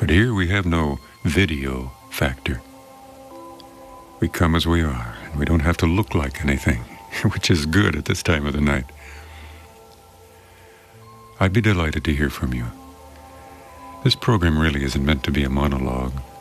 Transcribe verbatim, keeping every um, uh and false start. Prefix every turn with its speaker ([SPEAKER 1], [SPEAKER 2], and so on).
[SPEAKER 1] But here we have no video factor. We come as we are, and we don't have to look like anything, which is good at this time of the night. I'd be delighted to hear from you. This program really isn't meant to be a monologue.